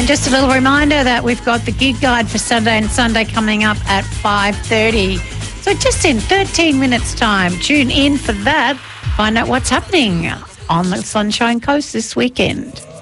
And just a little reminder that we've got the gig guide for Saturday and Sunday coming up at 5:30. So just in 13 minutes' time, tune in for that. Find out what's happening on the Sunshine Coast this weekend.